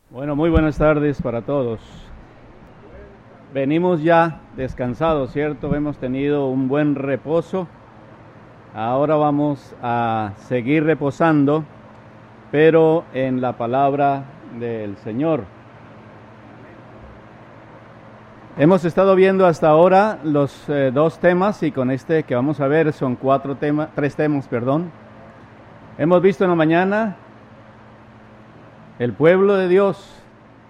Bueno, muy buenas tardes para todos. Venimos ya descansados, ¿cierto? Hemos tenido un buen reposo. Ahora vamos a seguir reposando, pero en la palabra del Señor. Hemos estado viendo hasta ahora los dos temas, y con este que vamos a ver son tres temas. Hemos visto en la mañana el pueblo de Dios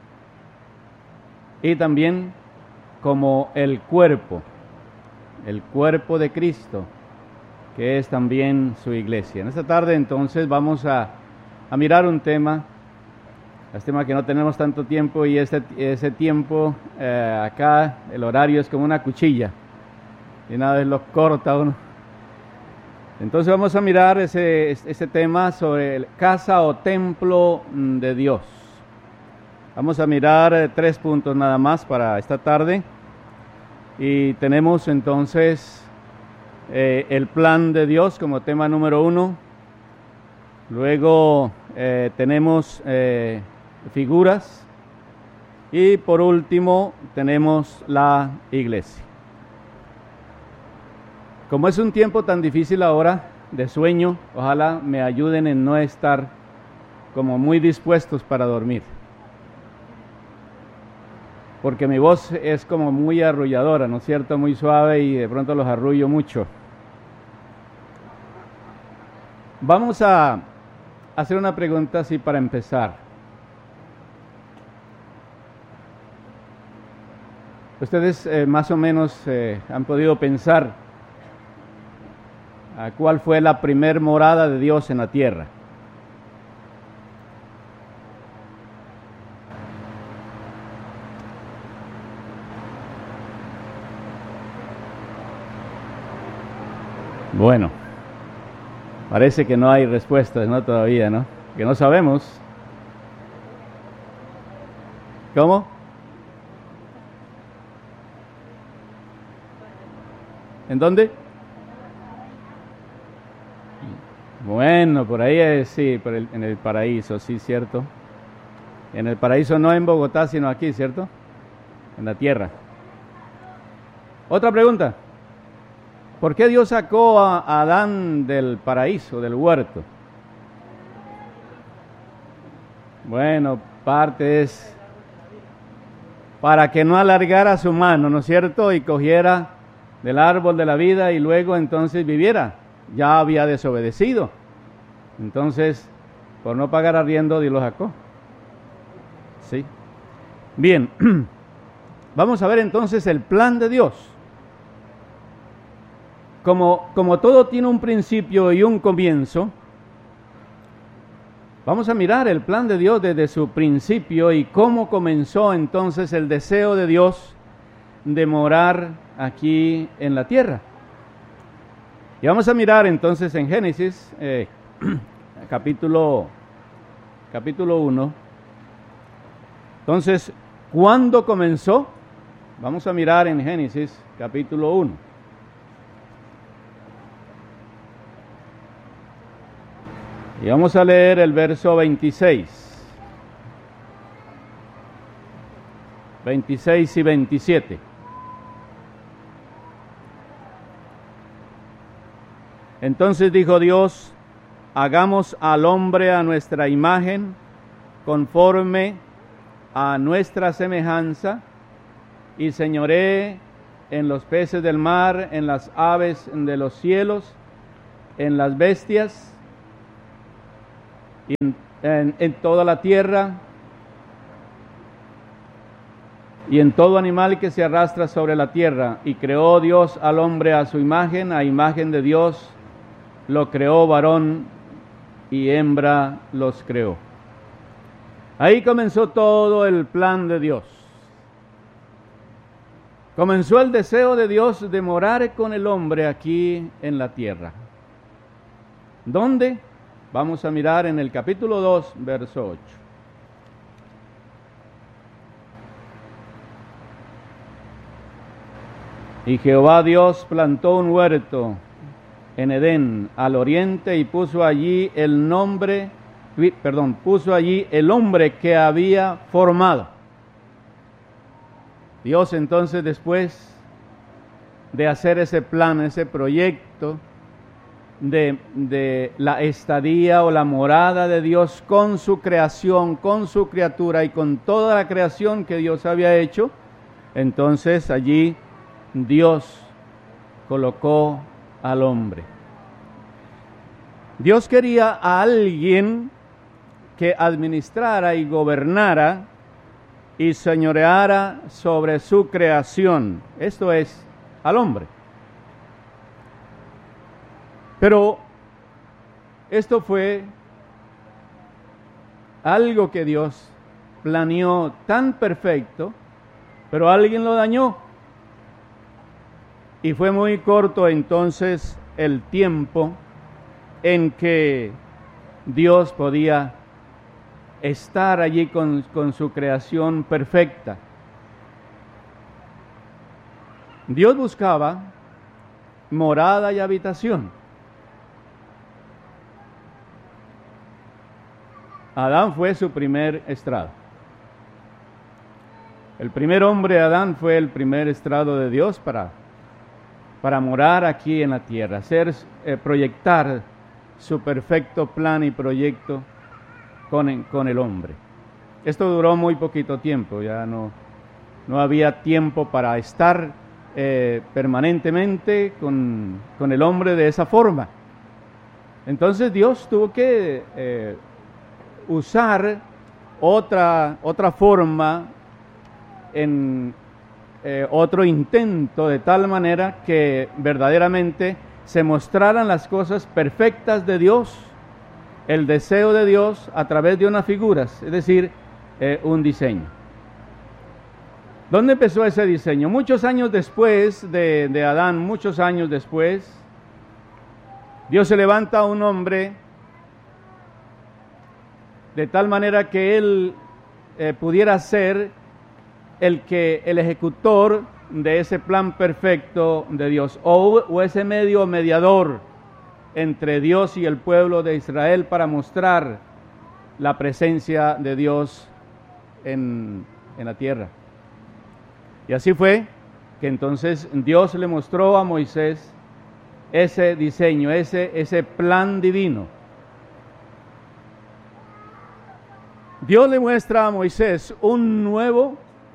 y también como el cuerpo de Cristo, que es también su iglesia. En esta tarde entonces vamos a mirar un tema. Lástima que no tenemos tanto tiempo, y ese tiempo acá el horario es como una cuchilla y una vez lo corta uno. Entonces vamos a mirar ese tema sobre casa o templo de Dios. Vamos a mirar 3 puntos nada más para esta tarde, y tenemos entonces el plan de Dios como tema número 1. Luego tenemos figuras, y por último tenemos la iglesia. Como es un tiempo tan difícil ahora de sueño, ojalá me ayuden en no estar como muy dispuestos para dormir, porque mi voz es como muy arrulladora, ¿no es cierto? Muy suave, y de pronto los arrullo mucho. Vamos a hacer una pregunta así para empezar. Ustedes más o menos han podido pensar cuál fue la primer morada de Dios en la tierra. Bueno, parece que no hay respuestas, ¿no? Todavía, ¿no? Que no sabemos. ¿Cómo? ¿En dónde? Bueno, por ahí sí, en el paraíso, sí, cierto. En el paraíso, no en Bogotá, sino aquí, ¿cierto? En la tierra. Otra pregunta. ¿Por qué Dios sacó a Adán del paraíso, del huerto? Bueno, parte es para que no alargara su mano, ¿no es cierto? Y cogiera del árbol de la vida y luego entonces viviera. Ya había desobedecido. Entonces, por no pagar arriendo, Dios lo sacó. Sí. Bien, vamos a ver entonces el plan de Dios. Como todo tiene un principio y un comienzo, vamos a mirar el plan de Dios desde su principio y cómo comenzó entonces el deseo de Dios de morar aquí en la tierra. Y vamos a mirar entonces en Génesis, capítulo 1. Entonces, ¿cuándo comenzó? Vamos a mirar en Génesis, capítulo 1. Y vamos a leer el verso 26 y 27. Entonces dijo Dios: hagamos al hombre a nuestra imagen, conforme a nuestra semejanza, y señoree en los peces del mar, en las aves de los cielos, en las bestias, y en toda la tierra, y en todo animal que se arrastra sobre la tierra. Y creó Dios al hombre a su imagen, a imagen de Dios lo creó, varón y hembra los creó. Ahí comenzó todo el plan de Dios. Comenzó el deseo de Dios de morar con el hombre aquí en la tierra. ¿Dónde? Vamos a mirar en el capítulo 2, verso 8. Y Jehová Dios plantó un huerto en Edén, al oriente, y puso allí el nombre puso allí el hombre que había formado. Dios entonces, después de hacer ese plan, ese proyecto de la estadía o la morada de Dios con su creación, con su criatura y con toda la creación que Dios había hecho, entonces allí Dios colocó al hombre. Dios quería a alguien que administrara y gobernara y señoreara sobre su creación, esto es, al hombre. Pero esto fue algo que Dios planeó tan perfecto, pero alguien lo dañó. Y fue muy corto entonces el tiempo en que Dios podía estar allí con su creación perfecta. Dios buscaba morada y habitación. Adán fue su primer estrado. El primer hombre, Adán, fue el primer estrado de Dios para morar aquí en la tierra, proyectar su perfecto plan y proyecto con el hombre. Esto duró muy poquito tiempo, ya no había tiempo para estar permanentemente con el hombre de esa forma. Entonces Dios tuvo que usar otra forma en otro intento, de tal manera que verdaderamente se mostraran las cosas perfectas de Dios, el deseo de Dios a través de unas figuras, es decir, un diseño. ¿Dónde empezó ese diseño? Muchos años después de Adán, muchos años después, Dios se levanta a un hombre de tal manera que él pudiera ser el ejecutor de ese plan perfecto de Dios, o ese medio mediador entre Dios y el pueblo de Israel para mostrar la presencia de Dios en la tierra. Y así fue que entonces Dios le mostró a Moisés ese diseño, ese plan divino. Dios le muestra a Moisés un nuevo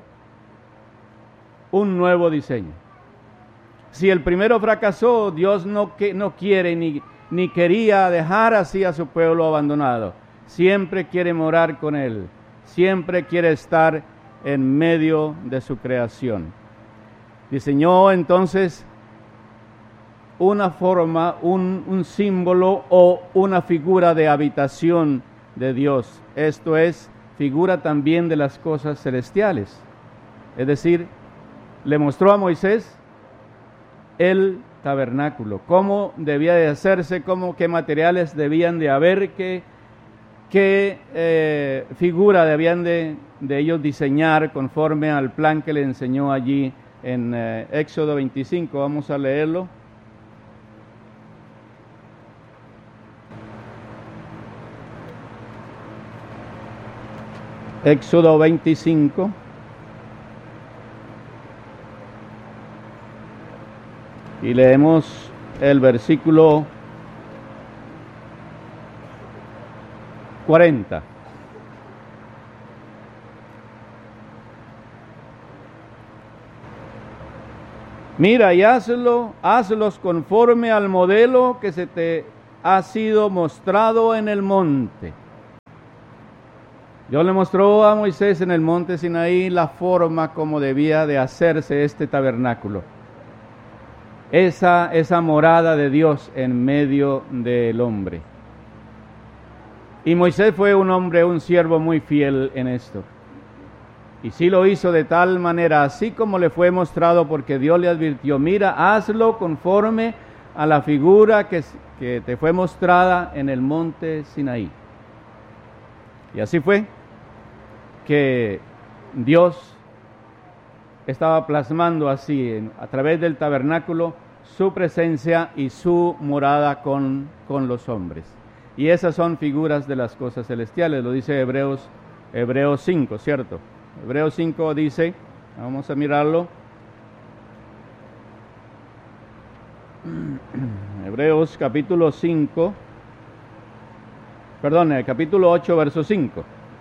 diseño. Si el primero fracasó, Dios no quiere ni quería dejar así a su pueblo abandonado. Siempre quiere morar con él, siempre quiere estar en medio de su creación. Diseñó entonces una forma, un símbolo o una figura de habitación de Dios. Esto es, figura también de las cosas celestiales. Es decir, le mostró a Moisés el tabernáculo, cómo debía de hacerse, qué materiales debían de haber, qué figura debían de ellos diseñar conforme al plan que le enseñó allí en Éxodo 25. Vamos a leerlo. Éxodo 25. Y leemos el versículo 40. Mira y hazlos conforme al modelo que se te ha sido mostrado en el monte. Dios le mostró a Moisés en el monte Sinaí la forma como debía de hacerse este tabernáculo. Esa morada de Dios en medio del hombre. Y Moisés fue un siervo muy fiel en esto. Y sí lo hizo de tal manera, así como le fue mostrado, porque Dios le advirtió, mira, hazlo conforme a la figura que te fue mostrada en el monte Sinaí. Y así fue que Dios estaba plasmando así, a través del tabernáculo, su presencia y su morada con los hombres. Y esas son figuras de las cosas celestiales, lo dice Hebreos 5, ¿cierto? Hebreos 5 dice, vamos a mirarlo. Hebreos capítulo 5, perdón, capítulo 8, verso 5.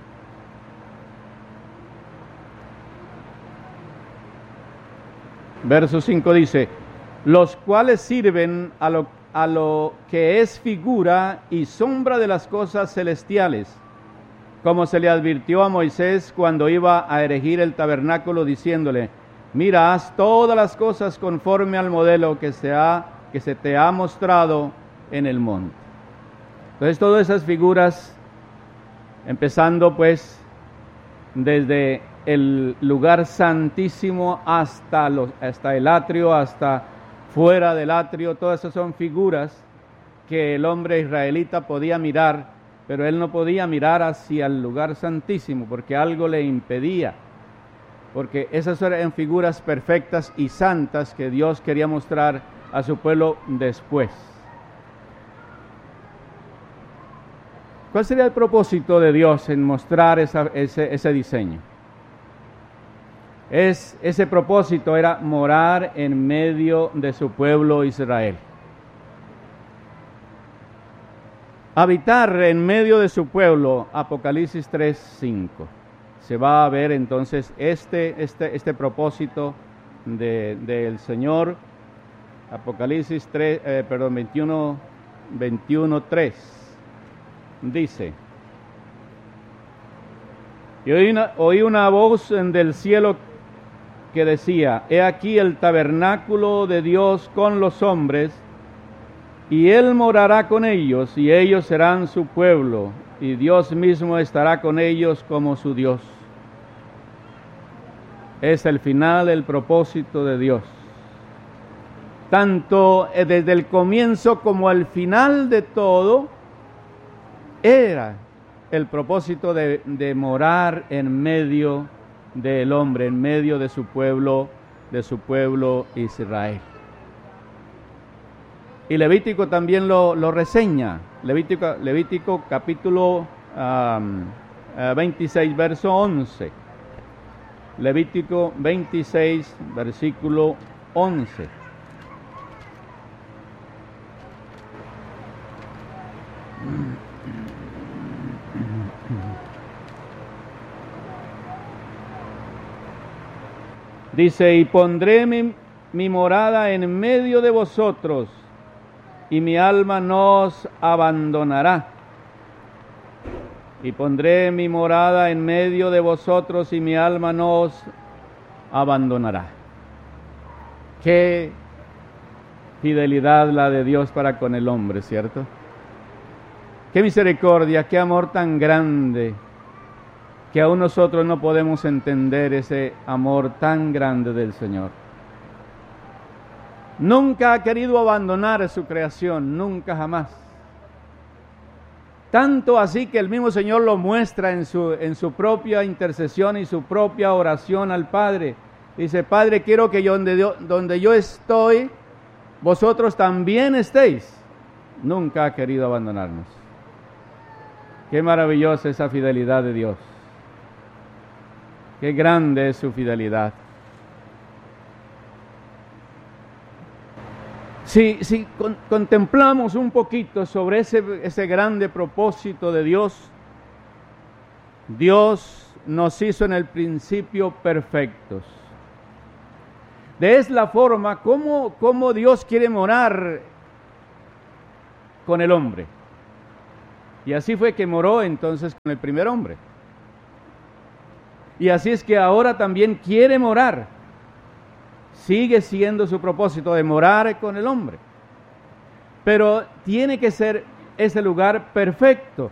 Verso 5 dice, los cuales sirven a lo que es figura y sombra de las cosas celestiales, como se le advirtió a Moisés cuando iba a erigir el tabernáculo, diciéndole, mira, haz todas las cosas conforme al modelo que se te ha mostrado en el monte. Entonces todas esas figuras, empezando pues desde el lugar santísimo hasta el atrio, hasta fuera del atrio, todas esas son figuras que el hombre israelita podía mirar, pero él no podía mirar hacia el lugar santísimo porque algo le impedía, porque esas eran figuras perfectas y santas que Dios quería mostrar a su pueblo después. ¿Cuál sería el propósito de Dios en mostrar ese diseño? Ese propósito era morar en medio de su pueblo Israel. Habitar en medio de su pueblo, Apocalipsis 3:5. Se va a ver entonces este propósito del Señor. Apocalipsis 21:3 dice, y oí una voz del cielo que decía, he aquí el tabernáculo de Dios con los hombres, y Él morará con ellos, y ellos serán su pueblo, y Dios mismo estará con ellos como su Dios. Es el final, el propósito de Dios. Tanto desde el comienzo como al final de todo, era el propósito de morar en medio del hombre, en medio de su pueblo Israel. Y Levítico también lo reseña. Levítico capítulo 26, verso 11. Levítico 26, versículo 11. Dice, y pondré mi morada en medio de vosotros, y mi alma no os abandonará. Y pondré mi morada en medio de vosotros, y mi alma no os abandonará. Qué fidelidad la de Dios para con el hombre, ¿cierto? Qué misericordia, qué amor tan grande, que aún nosotros no podemos entender ese amor tan grande del Señor. Nunca ha querido abandonar su creación, nunca jamás. Tanto así que el mismo Señor lo muestra en su propia intercesión y su propia oración al Padre. Dice, Padre, quiero que donde yo estoy, vosotros también estéis. Nunca ha querido abandonarnos. Qué maravillosa esa fidelidad de Dios. Qué grande es su fidelidad. Si contemplamos un poquito sobre ese grande propósito de Dios, Dios nos hizo en el principio perfectos. Es la forma como Dios quiere morar con el hombre. Y así fue que moró entonces con el primer hombre. Y así es que ahora también quiere morar. Sigue siendo su propósito de morar con el hombre. Pero tiene que ser ese lugar perfecto.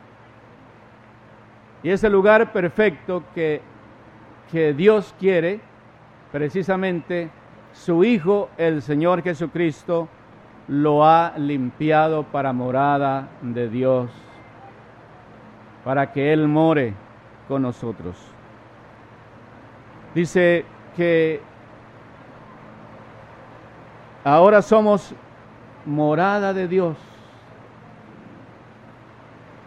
Y ese lugar perfecto que Dios quiere, precisamente su Hijo, el Señor Jesucristo, lo ha limpiado para morada de Dios, para que Él more con nosotros. Dice que ahora somos morada de Dios.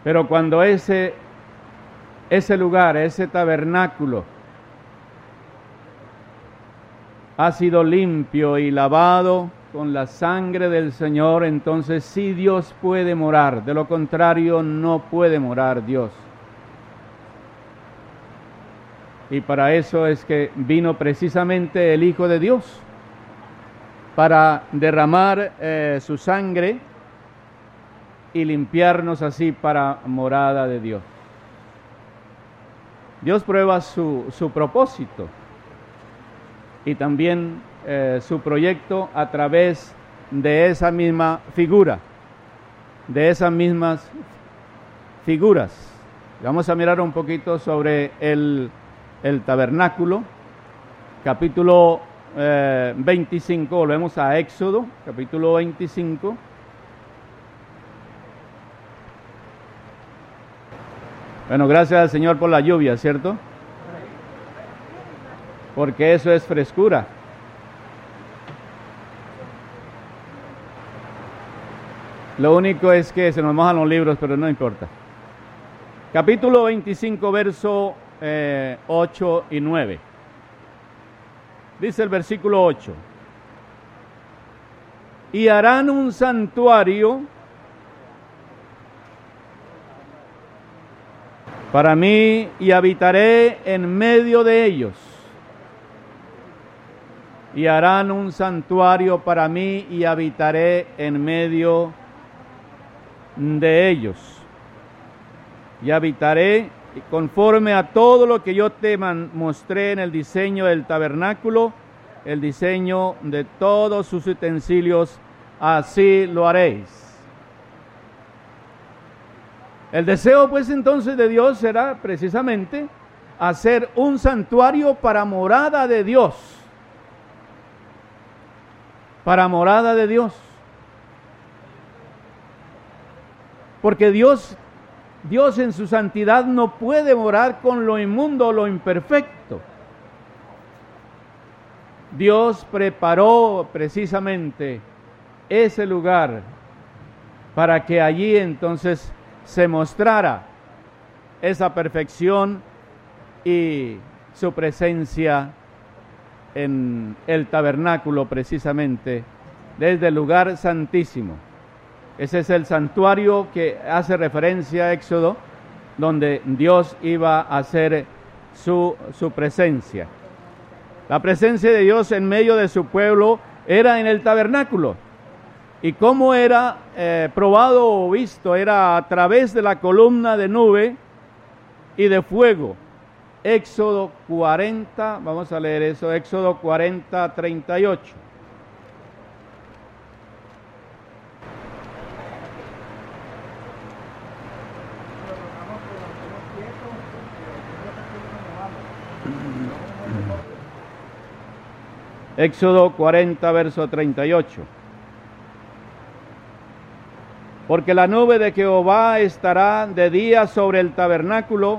Pero cuando ese lugar, ese tabernáculo, ha sido limpio y lavado con la sangre del Señor, entonces sí Dios puede morar. De lo contrario, no puede morar Dios. Y para eso es que vino precisamente el Hijo de Dios, para derramar su sangre y limpiarnos así para morada de Dios. Dios prueba su propósito y también su proyecto a través de esa misma figura, de esas mismas figuras. Vamos a mirar un poquito sobre el tabernáculo, capítulo 25, volvemos a Éxodo, capítulo 25. Bueno, gracias al Señor por la lluvia, ¿cierto? Porque eso es frescura. Lo único es que se nos mojan los libros, pero no importa. Capítulo 25, verso 8 y 9. Dice el versículo 8: y harán un santuario para mí y habitaré en medio de ellos. Y harán un santuario para mí y habitaré en medio de ellos. Y habitaré conforme a todo lo que yo te mostré en el diseño del tabernáculo, el diseño de todos sus utensilios, así lo haréis. El deseo pues entonces de Dios será precisamente hacer un santuario para morada de Dios. Para morada de Dios. Porque Dios en su santidad no puede morar con lo inmundo o lo imperfecto. Dios preparó precisamente ese lugar para que allí entonces se mostrara esa perfección y su presencia en el tabernáculo precisamente desde el lugar santísimo. Ese es el santuario que hace referencia a Éxodo, donde Dios iba a hacer su presencia. La presencia de Dios en medio de su pueblo era en el tabernáculo. ¿Y cómo era probado o visto? Era a través de la columna de nube y de fuego. Éxodo 40, vamos a leer eso, Éxodo 40, 38. Éxodo 40, verso 38. Porque la nube de Jehová estará de día sobre el tabernáculo,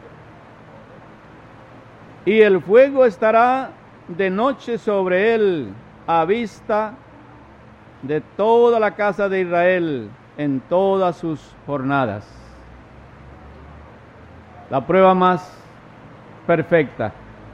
y el fuego estará de noche sobre él, a vista de toda la casa de Israel en todas sus jornadas. La prueba más perfecta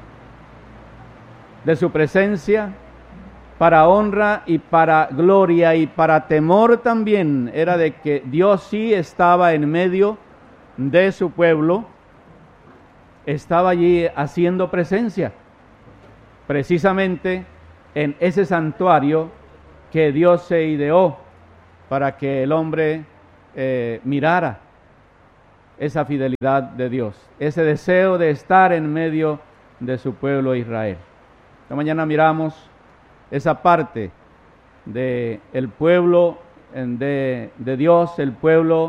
de su presencia, para honra y para gloria y para temor también, era de que Dios sí estaba en medio de su pueblo, estaba allí haciendo presencia, precisamente en ese santuario que Dios se ideó para que el hombre mirara esa fidelidad de Dios, ese deseo de estar en medio de su pueblo Israel. Esta mañana miramos esa parte de el pueblo de Dios, el pueblo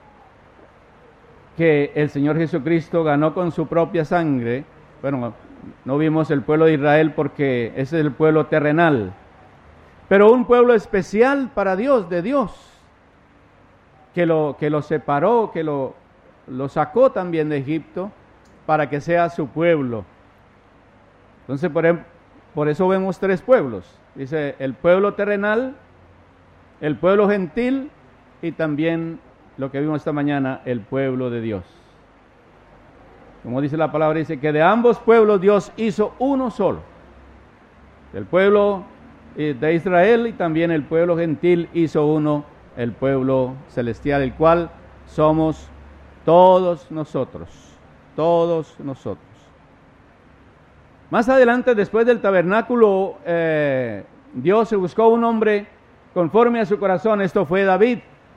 que el Señor Jesucristo ganó con su propia sangre. Bueno, no vimos el pueblo de Israel porque ese es el pueblo terrenal, pero un pueblo especial para Dios, de Dios, que lo separó, que lo sacó también de Egipto para que sea su pueblo. Entonces, por eso vemos tres pueblos. Dice el pueblo terrenal, el pueblo gentil y también lo que vimos esta mañana, el pueblo de Dios. Como dice la palabra, dice que de ambos pueblos Dios hizo uno solo. El pueblo de Israel y también el pueblo gentil hizo uno, el pueblo celestial, el cual somos todos nosotros, todos nosotros. Más adelante, después del tabernáculo, Dios se buscó un hombre conforme a su corazón. Esto fue David.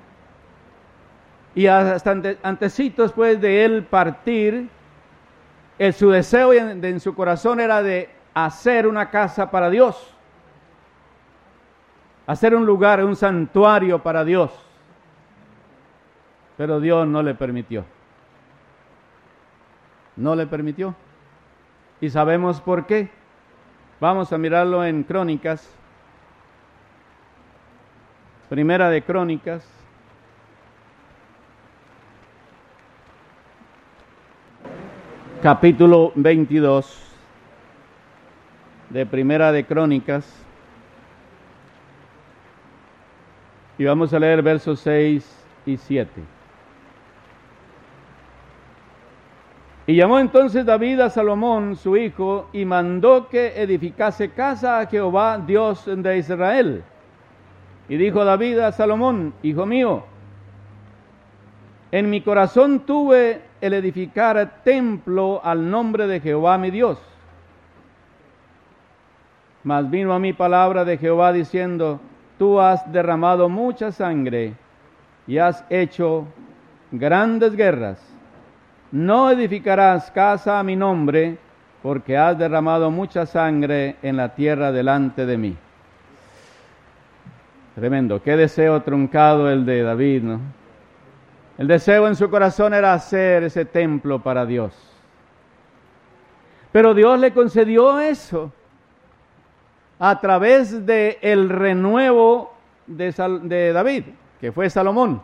Y hasta antecitos pues de él partir, su deseo en su corazón era de hacer una casa para Dios, hacer un lugar, un santuario para Dios. Pero Dios no le permitió. No le permitió. Y sabemos por qué. Vamos a mirarlo en Crónicas. Primera de Crónicas. Capítulo 22 de Primera de Crónicas. Y vamos a leer versos 6 y 7. Y llamó entonces David a Salomón, su hijo, y mandó que edificase casa a Jehová, Dios de Israel. Y dijo David a Salomón: hijo mío, en mi corazón tuve el edificar templo al nombre de Jehová mi Dios. Mas vino a mí palabra de Jehová diciendo: tú has derramado mucha sangre y has hecho grandes guerras. No edificarás casa a mi nombre, porque has derramado mucha sangre en la tierra delante de mí. Tremendo, qué deseo truncado el de David, ¿no? El deseo en su corazón era hacer ese templo para Dios. Pero Dios le concedió eso a través de el renuevo de David, que fue Salomón.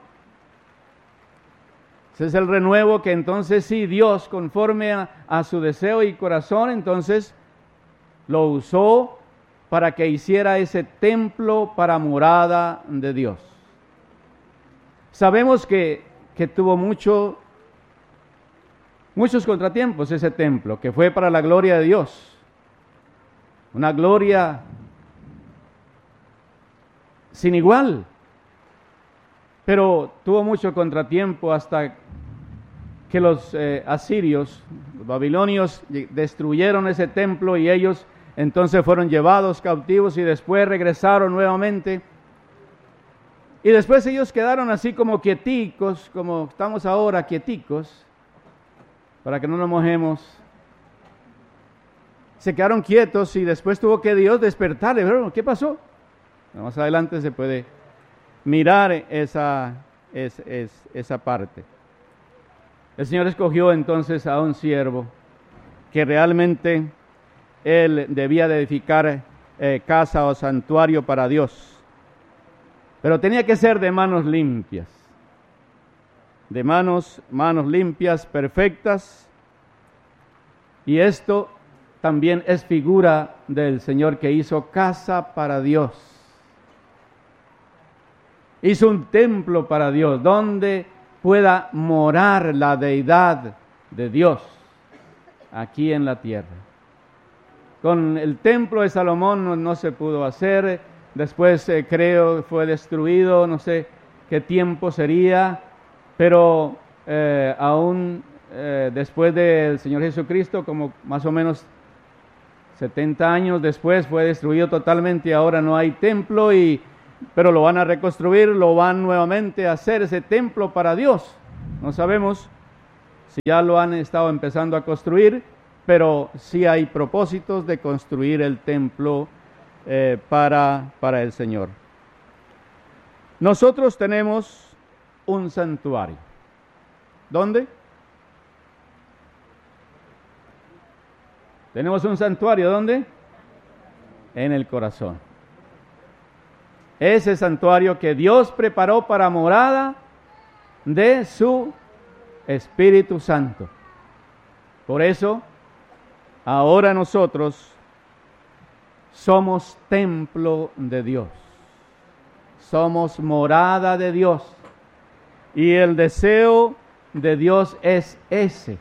Ese es el renuevo que entonces sí, Dios, conforme a su deseo y corazón, entonces lo usó para que hiciera ese templo para morada de Dios. Sabemos que tuvo muchos contratiempos ese templo, que fue para la gloria de Dios. Una gloria sin igual. Pero tuvo mucho contratiempo hasta que los asirios, los babilonios, destruyeron ese templo y ellos entonces fueron llevados cautivos y después regresaron nuevamente. Y después ellos quedaron así como quieticos, como estamos ahora quieticos, para que no nos mojemos. Se quedaron quietos y después tuvo que Dios despertarle. ¿Qué pasó? Más adelante se puede mirar esa parte. El Señor escogió entonces a un siervo que realmente él debía de edificar casa o santuario para Dios. Pero tenía que ser de manos limpias, de manos limpias, perfectas. Y esto también es figura del Señor que hizo casa para Dios. Hizo un templo para Dios, donde pueda morar la deidad de Dios aquí en la tierra. Con el templo de Salomón no se pudo hacer. Después creo fue destruido, no sé qué tiempo sería, pero aún después del Señor Jesucristo, como más o menos 70 años después, fue destruido totalmente y ahora no hay templo, pero lo van a reconstruir, lo van nuevamente a hacer ese templo para Dios. No sabemos si ya lo han estado empezando a construir, pero sí hay propósitos de construir el templo para el Señor. Nosotros tenemos un santuario. ¿Dónde? Tenemos un santuario, ¿dónde? En el corazón. Ese santuario que Dios preparó para morada de su Espíritu Santo. Por eso, ahora nosotros somos templo de Dios. Somos morada de Dios. Y el deseo de Dios es ese,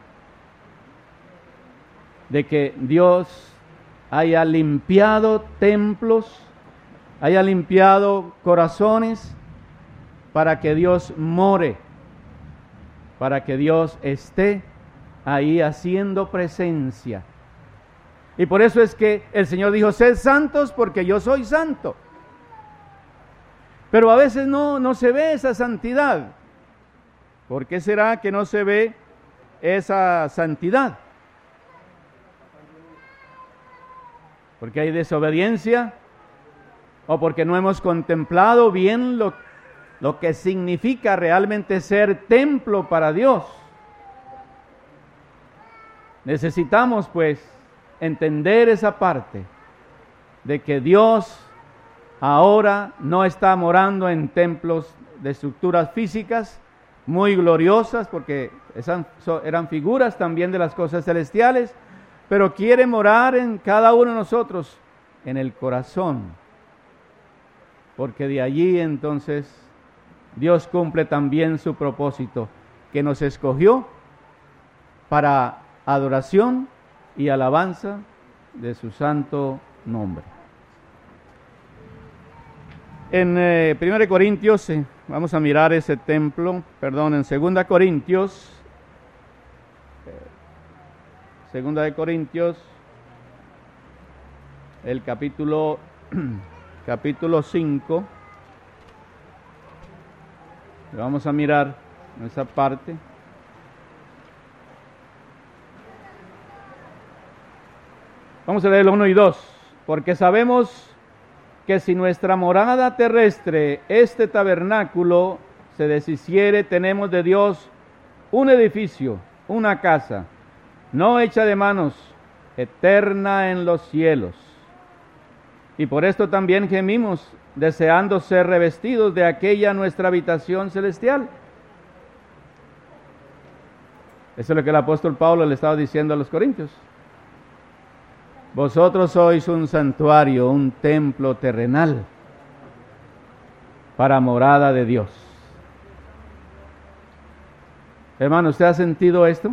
de que Dios haya limpiado templos, haya limpiado corazones, para que Dios more, para que Dios esté ahí haciendo presencia. Y por eso es que el Señor dijo, sed santos porque yo soy santo. Pero a veces no se ve esa santidad. ¿Por qué será que no se ve esa santidad? ¿Porque hay desobediencia? ¿O porque no hemos contemplado bien lo que significa realmente ser templo para Dios? Necesitamos pues entender esa parte de que Dios ahora no está morando en templos de estructuras físicas muy gloriosas, porque eran figuras también de las cosas celestiales, pero quiere morar en cada uno de nosotros, en el corazón, porque de allí entonces Dios cumple también su propósito, que nos escogió para adoración y alabanza de su santo nombre. En 1 Corintios, vamos a mirar ese templo, en 2 Corintios, 2 de Corintios, el capítulo 5, vamos a mirar esa parte. Vamos a leer el 1 y 2, porque sabemos que si nuestra morada terrestre, este tabernáculo, se deshiciere, tenemos de Dios un edificio, una casa, no hecha de manos, eterna en los cielos. Y por esto también gemimos, deseando ser revestidos de aquella nuestra habitación celestial. Eso es lo que el apóstol Pablo le estaba diciendo a los corintios. Vosotros sois un santuario, un templo terrenal para morada de Dios. Hermano, ¿usted ha sentido esto?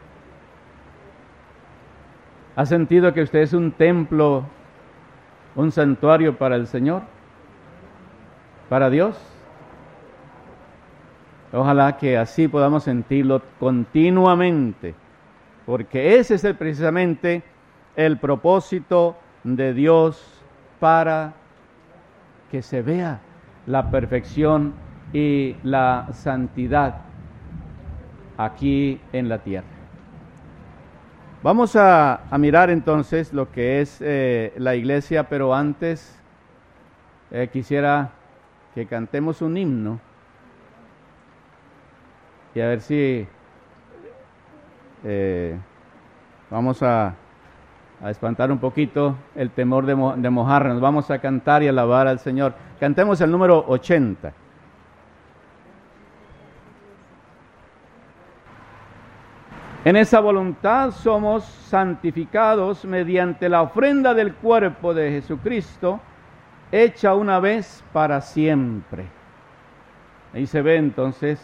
¿Ha sentido que usted es un templo, un santuario para el Señor? ¿Para Dios? Ojalá que así podamos sentirlo continuamente, porque ese es precisamente el propósito de Dios, para que se vea la perfección y la santidad aquí en la tierra. Vamos a mirar entonces lo que es la iglesia, pero antes quisiera que cantemos un himno y a ver si vamos a espantar un poquito el temor de mojarnos. Vamos a cantar y alabar al Señor. Cantemos el número 80. En esa voluntad somos santificados mediante la ofrenda del cuerpo de Jesucristo, hecha una vez para siempre. Ahí se ve entonces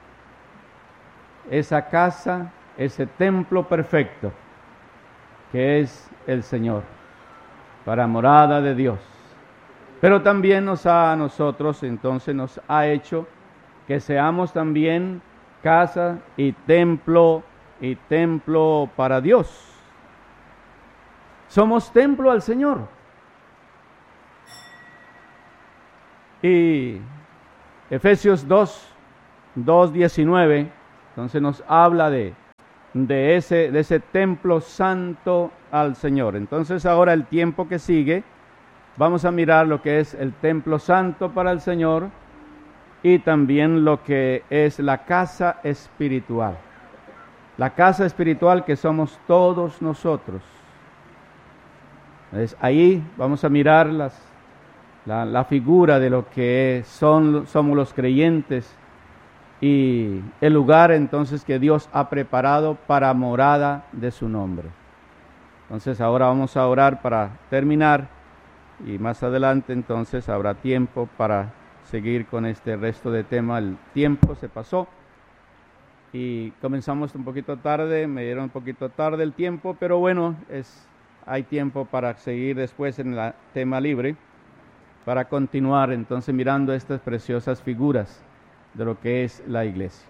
esa casa, ese templo perfecto, que es el Señor, para morada de Dios. Pero también a nosotros entonces nos ha hecho que seamos también casa y templo para Dios. Somos templo al Señor. Y Efesios 2:19, entonces nos habla de ese templo santo al Señor. Entonces ahora el tiempo que sigue, vamos a mirar lo que es el templo santo para el Señor y también lo que es la casa espiritual. La casa espiritual que somos todos nosotros. Entonces, ahí vamos a mirar la figura de lo que somos los creyentes, y el lugar entonces que Dios ha preparado para morada de su nombre. Entonces ahora vamos a orar para terminar, y más adelante entonces habrá tiempo para seguir con este resto de tema. El tiempo se pasó y comenzamos un poquito tarde, me dieron un poquito tarde el tiempo, pero bueno, hay tiempo para seguir después en el tema libre, para continuar entonces mirando estas preciosas figuras de lo que es la iglesia.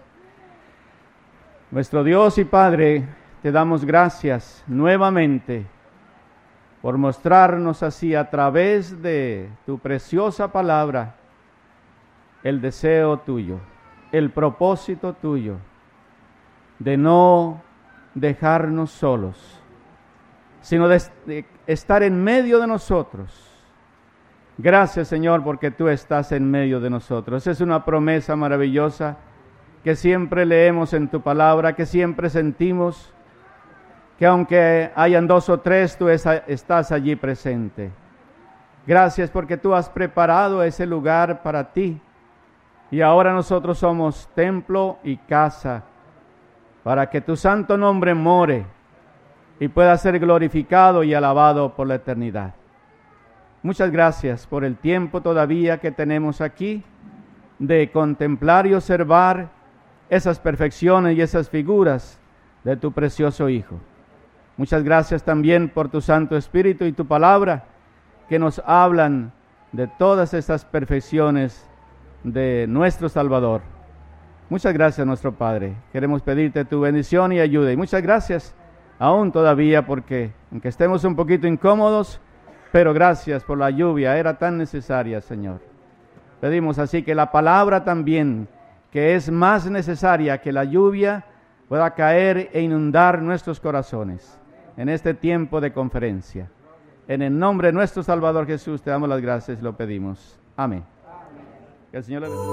Nuestro Dios y Padre, te damos gracias nuevamente por mostrarnos así a través de tu preciosa palabra el deseo tuyo, el propósito tuyo de no dejarnos solos, sino de estar en medio de nosotros. Gracias, Señor, porque tú estás en medio de nosotros. Es una promesa maravillosa que siempre leemos en tu palabra, que siempre sentimos, que aunque hayan 2 o 3, tú estás allí presente. Gracias porque tú has preparado ese lugar para ti. Y ahora nosotros somos templo y casa para que tu santo nombre more y pueda ser glorificado y alabado por la eternidad. Muchas gracias por el tiempo todavía que tenemos aquí de contemplar y observar esas perfecciones y esas figuras de tu precioso Hijo. Muchas gracias también por tu Santo Espíritu y tu palabra que nos hablan de todas esas perfecciones de nuestro Salvador. Muchas gracias, nuestro Padre. Queremos pedirte tu bendición y ayuda. Y muchas gracias aún todavía porque, aunque estemos un poquito incómodos, pero gracias por la lluvia, era tan necesaria, Señor. Pedimos así que la palabra también, que es más necesaria que la lluvia, pueda caer e inundar nuestros corazones en este tiempo de conferencia. En el nombre de nuestro Salvador Jesús te damos las gracias y lo pedimos. Amén. Que el Señor le bendiga.